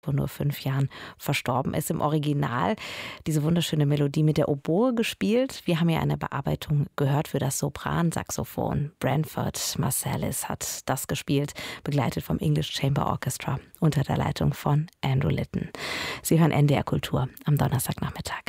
vor nur 5 Jahren verstorben ist. Im Original diese wunderschöne Melodie mit der Oboe gespielt. Wir haben hier eine Bearbeitung gehört für das Sopran-Saxophon. Branford Marsalis hat das gespielt, begleitet vom English Chamber Orchestra unter der Leitung von Andrew Litton. Sie hören NDR Kultur am Donnerstagnachmittag.